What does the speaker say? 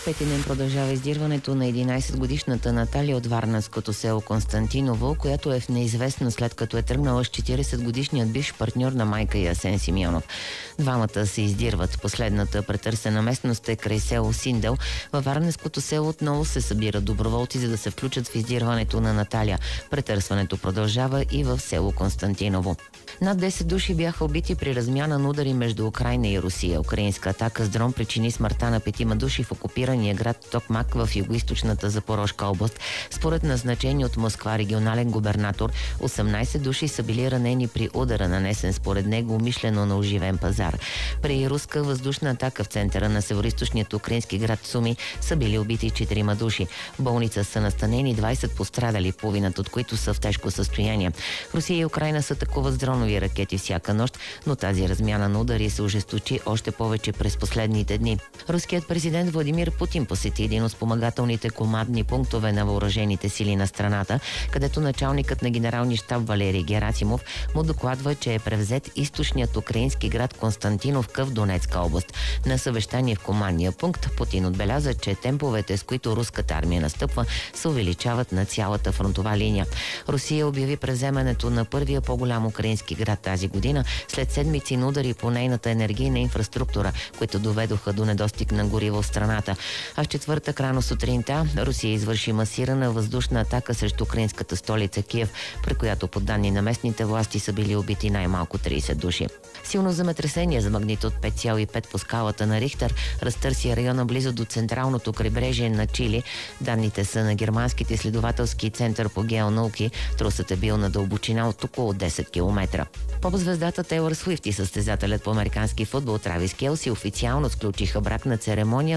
Пети ден продължава издирването на 11-годишната Наталия от варненското село Константиново, която е в неизвестно след като е тръгнала с 40-годишният бивш партньор на майка й Асен Симеонов. Двамата се издирват. Последната претърсена местност е край село Синдел. Във варненското село отново се събират доброволци, за да се включат в издирването на Наталия. Претърсването продължава и в село Константиново. Над 10 души бяха убити при размяна на удари между Украйна и Русия. Украинска атака с дрон причини смъртта на 5 души в окупирания град Токмак в югоизточната Запорожка област. Според назначени от Москва регионален губернатор, 18 души са били ранени при удара, нанесен според него умишлено на оживен пазар. При руска въздушна атака в центъра на североизточният украински град Суми са били убити 4 души. В болница са настанени 20 пострадали, половината от които са в тежко състояние. Русия и Украйна се атакуват с дронови ракети всяка нощ, но тази размяна на удари се ожесточи още повече през последните дни. Руският президент Владимир Путин посети един от спомагателните командни пунктове на въоръжените сили на страната, където началникът на генералния щаб Валерий Герасимов му докладва, че е превзет източният украински град Константиновка в Донецка област. На съвещание в командния пункт Путин отбеляза, че темповете, с които руската армия настъпва, се увеличават на цялата фронтова линия. Русия обяви превземането на първия по-голям украински град тази година, след седмици на удари по нейната енергийна инфраструктура, които доведоха до недостиг на гориво в страната. А в четвъртък рано сутринта Русия извърши масирана въздушна атака срещу украинската столица Киев, при която по данни на местните власти са били убити най-малко 30 души. Силно земетресение за магнитуд 5,5 по скалата на Рихтер разтърси района близо до централното крайбрежие на Чили. Данните са на германските изследователски център по геонауки. Трусът е бил на дълбочина от около 10 км. Поп-звездата Тейлър Суифт и състезателят по американски футбол Травис Келси официално сключиха брак на церемония